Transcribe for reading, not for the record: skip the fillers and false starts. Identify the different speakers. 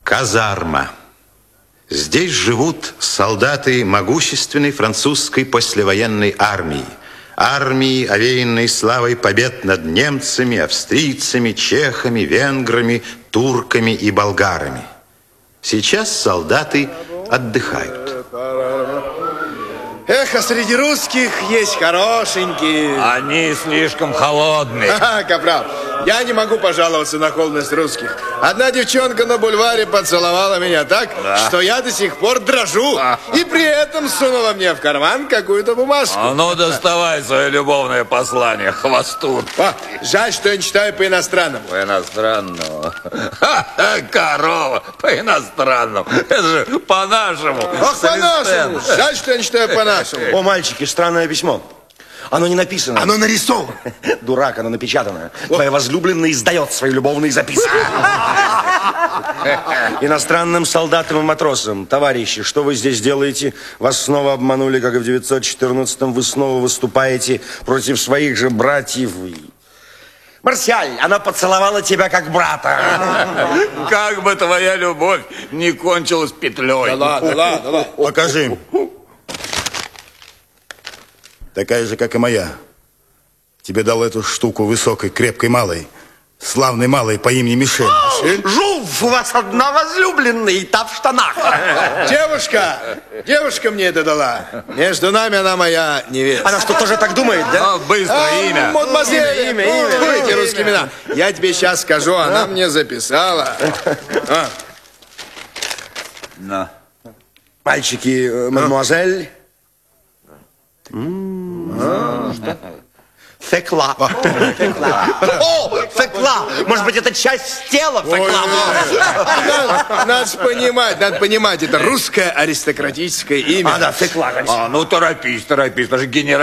Speaker 1: Казарма. Здесь живут солдаты могущественной французской послевоенной армии. Армии, овеянной славой побед над немцами, австрийцами, чехами, венграми, турками и болгарами. Сейчас солдаты отдыхают.
Speaker 2: Эх, а среди русских есть хорошенькие.
Speaker 3: Они слишком холодные.
Speaker 2: Капрал, я не могу пожаловаться на холодность русских. Одна девчонка на бульваре поцеловала меня так, что я до сих пор дрожу. И при этом сунула мне в карман какую-то бумажку.
Speaker 3: А ну, доставай свое любовное послание, хвостун.
Speaker 2: Жаль, что я не читаю по-иностранному.
Speaker 3: По-иностранному? Корова, по-иностранному. Это же по-нашему.
Speaker 2: Ах, по-нашему. Жаль, что я не читаю по-нашему.
Speaker 4: О, мальчики, странное письмо. Оно не написано.
Speaker 2: Оно нарисовано.
Speaker 4: Дурак, оно напечатано. Твоя возлюбленная издает свои любовные записки. Иностранным солдатам и матросам. Товарищи, что вы здесь делаете? Вас снова обманули, как и в 914-м. Вы снова выступаете против своих же братьев. Марсиаль, она поцеловала тебя как брата.
Speaker 3: Как бы твоя любовь не кончилась петлей.
Speaker 2: Да ладно.
Speaker 5: Покажи. Такая же, как и моя. Тебе дал эту штуку высокой, крепкой, малой. Славной малой по имени Мишель.
Speaker 4: Жув, у вас одна возлюбленная, и та в штанах.
Speaker 2: Девушка мне это дала. Между нами она моя невеста.
Speaker 4: Она что, тоже так думает, да?
Speaker 3: Быстро имя.
Speaker 2: Мадемуазель,
Speaker 4: Имя.
Speaker 2: эти русские имена. Я тебе сейчас скажу, она мне записала.
Speaker 3: На.
Speaker 4: Мальчики, мадемуазель. Фекла. О, фекла. Может быть, это часть тела фекла.
Speaker 2: Надо понимать, это русское аристократическое имя.
Speaker 4: Да, фекла, конечно.
Speaker 3: Ну торопись, потому что генерал